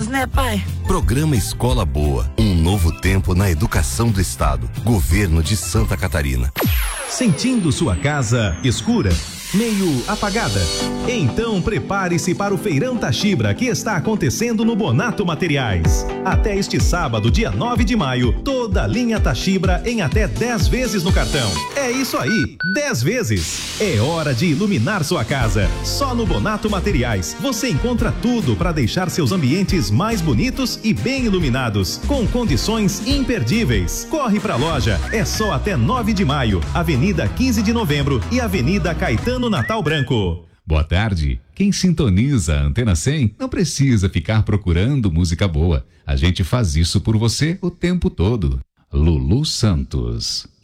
né, pai? Programa Escola Boa, um novo tempo na educação do Estado. Governo de Santa Catarina. Sentindo sua casa escura, meio apagada? Então prepare-se para o Feirão Tachibra, que está acontecendo no Bonato Materiais. Até este sábado, dia 9 de maio, toda a linha Tachibra em até 10 vezes no cartão. É isso aí, 10 vezes. É hora de iluminar sua casa. Só no Bonato Materiais você encontra tudo para deixar seus ambientes mais bonitos e bem iluminados, com condições imperdíveis. Corre pra loja, é só até 9 de maio, Avenida 15 de Novembro e Avenida Caetano Natal Branco. Boa tarde. Quem sintoniza a Antena 100 não precisa ficar procurando música boa. A gente faz isso por você o tempo todo. Lulu Santos.